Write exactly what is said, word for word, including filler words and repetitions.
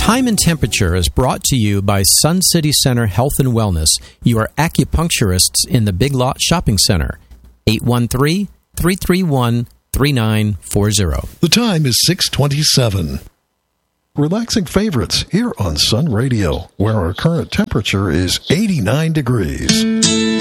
Time and Temperature is brought to you by Sun City Center Health and Wellness, your acupuncturists in the Big Lot Shopping Center. eight one three, three three one, three nine four zero. The time is six twenty-seven. Relaxing favorites here on Sun Radio, where our current temperature is eighty-nine degrees.